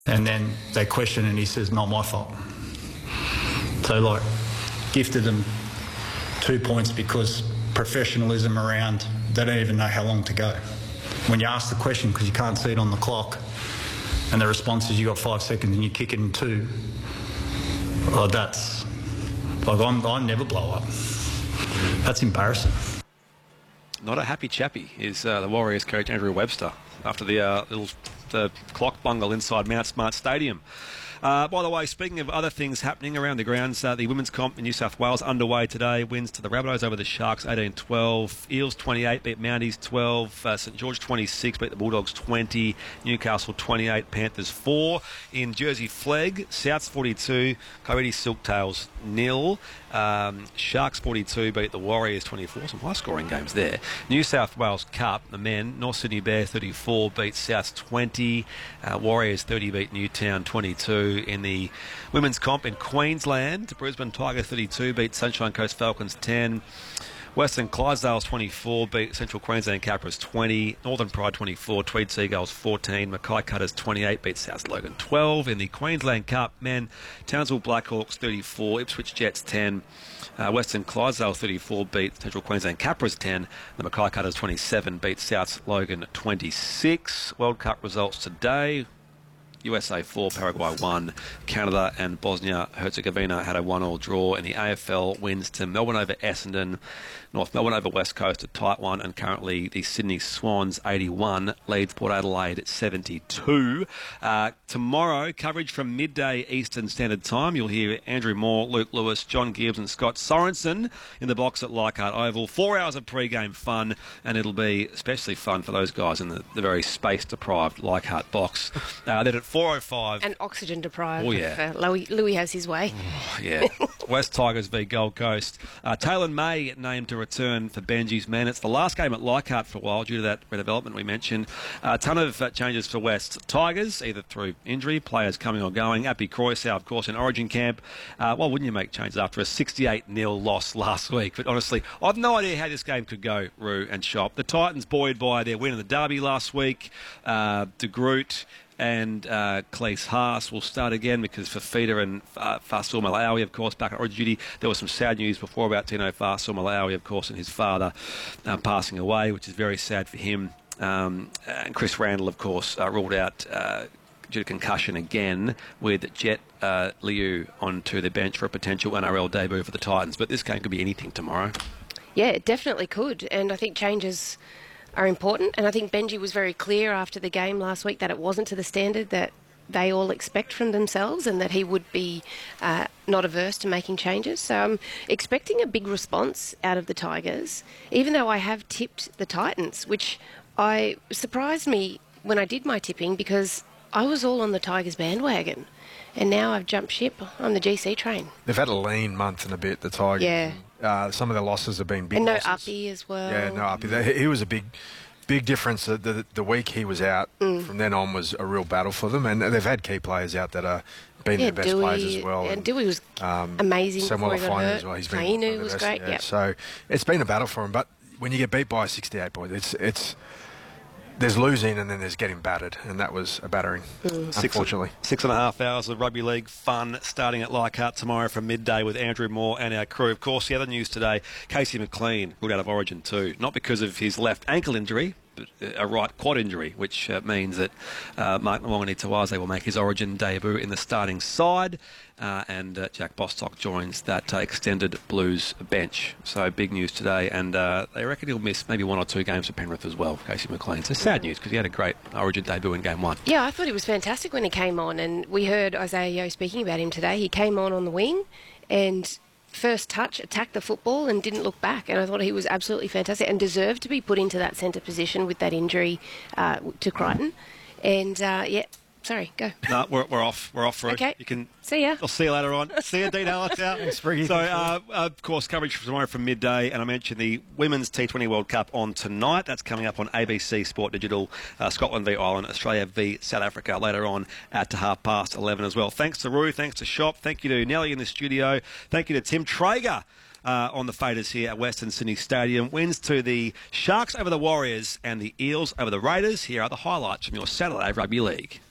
And then they question and he says, not my fault. So, like, gifted them 2 points because professionalism around, they don't even know how long to go. When you ask the question, because you can't see it on the clock, and the response is you got 5 seconds and you kick it in 2, well, that's... Like, I never blow up. That's embarrassing. Not a happy chappy is the Warriors coach Andrew Webster after the clock bungle inside Mount Smart Stadium. By the way, speaking of other things happening around the grounds, the women's comp in New South Wales underway today. Wins to the Rabbitohs over the Sharks 18-12. Eels 28 beat Mounties 12. St George 26 beat the Bulldogs 20. Newcastle 28, Panthers 4. In Jersey Flegg, Souths 42, Coyote Silktails 0. Sharks 42 beat the Warriors 24. Some high-scoring games there. New South Wales Cup, the men, North Sydney Bears 34 beat Souths 20. Warriors 30 beat Newtown 22. In the women's comp in Queensland, Brisbane Tigers 32 beat Sunshine Coast Falcons 10. Western Clydesdales 24 beat Central Queensland Capras 20. Northern Pride 24, Tweed Seagulls 14. Mackay Cutters 28 beat South Logan 12. In the Queensland Cup, men, Townsville Blackhawks 34, Ipswich Jets 10. Western Clydesdale 34 beat Central Queensland Capras 10. The Mackay Cutters 27 beat South Logan 26. World Cup results today. USA 4, Paraguay 1. Canada and Bosnia-Herzegovina had a 1-1 draw. In the AFL, wins to Melbourne over Essendon. North Melbourne over West Coast, a tight one. And currently the Sydney Swans 81, leads Port Adelaide at 72. Tomorrow, coverage from midday Eastern Standard Time. You'll hear Andrew Moore, Luke Lewis, John Gibbs and Scott Sorensen in the box at Leichhardt Oval. 4 hours of pre-game fun, and it'll be especially fun for those guys in the very space-deprived Leichhardt box. Then at 4:05... And oxygen-deprived. Oh, yeah. Louis has his way. Oh, yeah. West Tigers v Gold Coast. Taylor May named to return for Benji's men. It's the last game at Leichhardt for a while due to that redevelopment we mentioned. A ton of changes for West Tigers, either through injury, players coming or going. Appy Croysow, of course, in Origin camp. Why wouldn't you make changes after a 68-0 loss last week? But honestly, I've no idea how this game could go, Roo and Shop. The Titans buoyed by their win in the Derby last week. De Groot and Cleese Haas will start again because Fafita and Fasil Malawi, of course, back at Origin duty. There was some sad news before about Tino Fasil Malawi, of course, and his father passing away, which is very sad for him. And Chris Randall, of course, ruled out due to concussion again, with Jet Liu onto the bench for a potential NRL debut for the Titans. But this game could be anything tomorrow. Yeah, it definitely could. And I think changes are important, and I think Benji was very clear after the game last week that it wasn't to the standard that they all expect from themselves, and that he would be not averse to making changes. So I'm expecting a big response out of the Tigers, even though I have tipped the Titans, which surprised me when I did my tipping because I was all on the Tigers bandwagon. And now I've jumped ship on the GC train. They've had a lean month and a bit, the Tigers. Yeah. Some of their losses have been big and no losses. Uppy as well. Yeah, no Uppy. He was a big difference. The week he was out, from then on was a real battle for them. And they've had key players out that are been their best players as well. And Dewey was amazing before he got hurt. As well. He's been Tainu was great. Yeah. So it's been a battle for him. But when you get beat by 68 points, it's there's losing and then there's getting battered, and that was a battering, unfortunately. 6.5 hours of rugby league fun starting at Leichhardt tomorrow from midday with Andrew Moore and our crew. Of course, the other news today, Casey McLean ruled out of Origin too, not because of his left ankle injury, but a right quad injury, which means that Mark Nwangani-Tawaze will make his Origin debut in the starting side, and Jack Bostock joins that extended Blues bench. So big news today, and they reckon he'll miss maybe 1 or 2 games for Penrith as well, Casey McLean. So sad news because he had a great Origin debut in Game 1. Yeah, I thought he was fantastic when he came on, and we heard Isaiah Yeo speaking about him today. He came on the wing and first touch, attacked the football and didn't look back, and I thought he was absolutely fantastic and deserved to be put into that centre position with that injury to Crichton. And sorry, go. No, we're off. We're off, Ruth. Okay. You can see ya. I'll see you later on. See you, Dean Hallett out. So, of course, coverage for tomorrow from midday, and I mentioned the Women's T20 World Cup on tonight. That's coming up on ABC Sport Digital. Scotland v Ireland, Australia v South Africa later on at 11:30 as well. Thanks to Roo, thanks to Shop, thank you to Nelly in the studio, thank you to Tim Traeger on the faders here at Western Sydney Stadium. Wins to the Sharks over the Warriors and the Eels over the Raiders. Here are the highlights from your Saturday Rugby League.